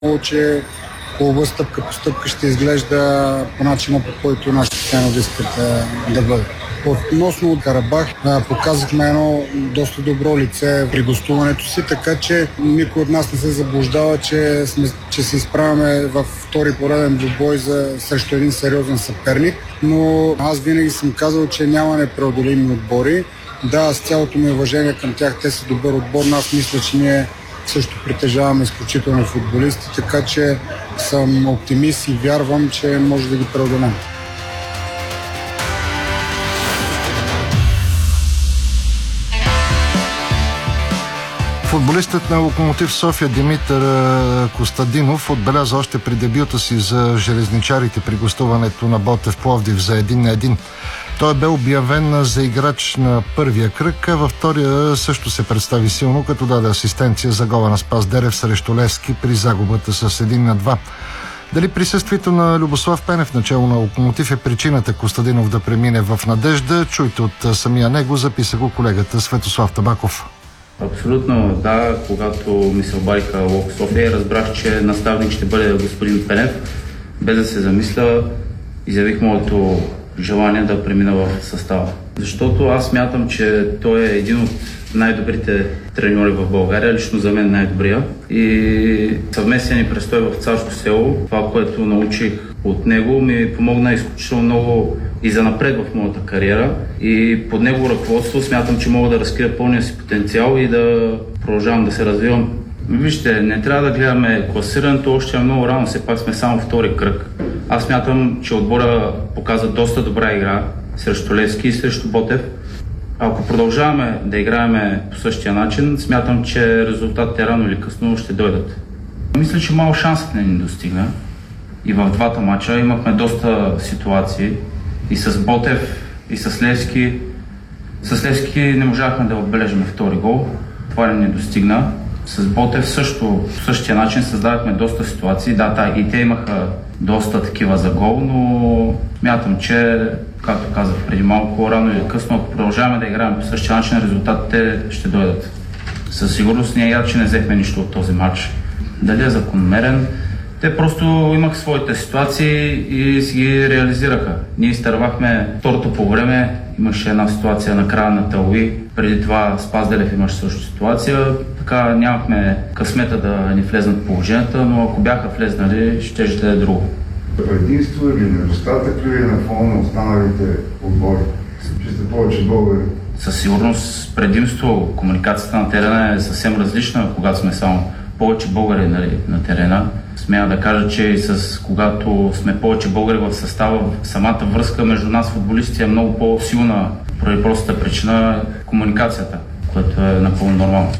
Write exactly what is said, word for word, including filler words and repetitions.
че клуба стъпка по стъпка ще изглежда по начина, по който нашите фенове искат да бъде. Относно от Карабах показахме едно доста добро лице при гостуването си, така че никой от нас не се заблуждава, че, сме, че се изправяме във втори пореден двубой за, срещу един сериозен съперник, но аз винаги съм казал, че няма непреодолими отбори. Да, с цялото ми уважение към тях, те са добър отбор, но аз мисля, че ние също притежаваме изключително футболисти, така че съм оптимист и вярвам, че може да ги преодолем. Футболистът на Локомотив София Димитър Костадинов отбеляза още при дебюта си за железничарите при гостуването на Ботев Пловдив за един на един. Той бе обявен за играч на първия кръг, а във втория също се представи силно, като даде асистенция за гола на Спас Дерев срещу Левски при загубата с един на два. Дали присъствието на Любослав Пенев начало на Локомотив е причината Костадинов да премине в Надежда? Чуйте от самия него, записа го колегата Светослав Табаков. Абсолютно, да. Когато ми се обадиха Лок София, разбрах, че наставник ще бъде господин Пенев. Без да се замисля, изявих моето желание да премина в състава. Защото аз смятам, че той е един от най-добрите треньори в България, лично за мен най-добрия. И съвместен ни престой в Царско село, това, което научих от него, ми помогна изключително много и за напред в моята кариера. И под негово ръководство смятам, че мога да разкрия пълния си потенциал и да продължавам да се развивам. Вижте, не трябва да гледаме класирането, още е много рано, все пак сме само втори кръг. Аз смятам, че отбора показа доста добра игра срещу Левски и срещу Ботев. Ако продължаваме да играем по същия начин, смятам, че резултатите рано или късно ще дойдат. Мисля, че малко шансът не ни достигна. И в двата мача имахме доста ситуации. И с Ботев, и с Левски. С Левски не можахме да отбележим втори гол. Това не ни достигна. С Ботев също по същия начин създавахме доста ситуации. Да, та, и те имаха доста такива за гол, но смятам, че, както казах преди малко, рано или късно, ако продължаваме да играем по същия начин, резултатите ще дойдат. Със сигурност ние яд, че не взехме нищо от този матч. Дали е закономерен? Те просто имаха своите ситуации и си ги реализираха. Ние изтървахме второто по време, имаше една ситуация на края на Талуи, преди това Спас Делев имаше също ситуация, така нямахме късмета да ни влезнат положенията, но ако бяха влезнали, ще ще е друго. Предимство или недостатък ли е на фона на останалите отбори? Че сте повече българи? Със сигурност предимство. Комуникацията на терена е съвсем различна, когато сме само повече българи нали, на терена. Смея да кажа, че и с когато сме повече българи в състава, самата връзка между нас футболисти е много по-силна, поради простата причина комуникацията, което е напълно нормално.